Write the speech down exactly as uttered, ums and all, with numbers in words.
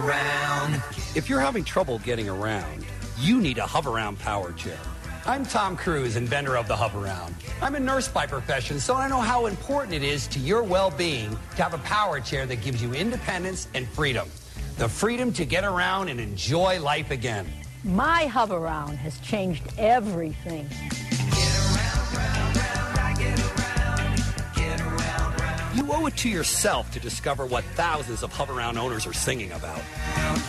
If you're having trouble getting around, you need a Hover-Round power chair. I'm Tom Cruise, inventor of the Hover-Round. I'm a nurse by profession, so I know how important it is to your well-being to have a power chair that gives you independence and freedom. The freedom to get around and enjoy life again. My Hover-Round has changed everything. You owe it to yourself to discover what thousands of Hover-Round owners are singing about.